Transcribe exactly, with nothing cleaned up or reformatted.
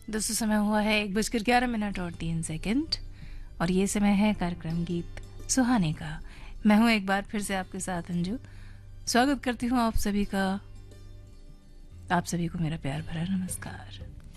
दोस्तों समय हुआ है एक बजकर ग्यारह मिनट और तीन सेकंड और ये समय है कार्यक्रम गीत सुहाने का। मैं हूँ एक बार फिर से आपके साथ अंजू। स्वागत करती हूँ आप सभी का। आप सभी को मेरा प्यार भरा नमस्कार।